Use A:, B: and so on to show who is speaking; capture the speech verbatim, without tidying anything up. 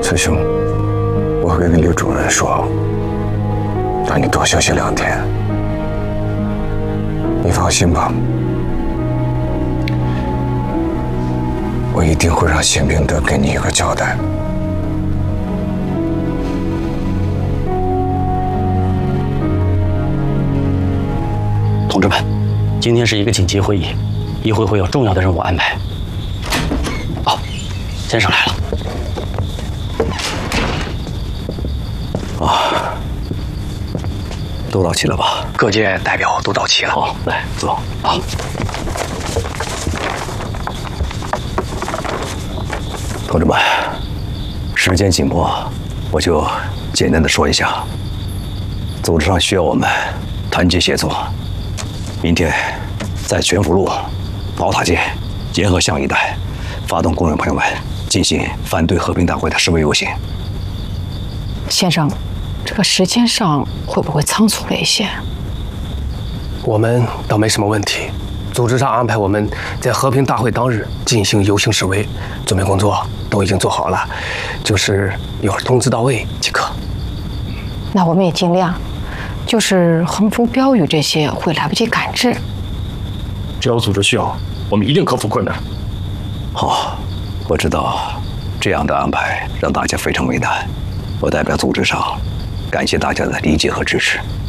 A: 师兄，我会跟刘主任说，让你多休息两天。你放心吧，我一定会让谢明德给你一个交代。
B: 同志们，今天是一个紧急会议，一会会有重要的任务安排。哦，先生来了。
C: 啊，都到齐了吧？
B: 各界代表都到齐了。
C: 好，来坐。
B: 好。
C: 同志们，时间紧迫，我就简单的说一下，组织上需要我们团结协作。明天在全福路、宝塔街结合巷一带，发动工人朋友们进行反对和平大会的示威游行。
D: 先生，这个时间上会不会仓促了一些？
E: 我们倒没什么问题，组织上安排我们在和平大会当日进行游行示威，准备工作都已经做好了，就是一会儿通知到位即可。
D: 那我们也尽量，就是横幅标语这些会来不及赶制。
F: 只要组织需要，我们一定克服困难。
C: 好，我知道这样的安排让大家非常为难，我代表组织上感谢大家的理解和支持。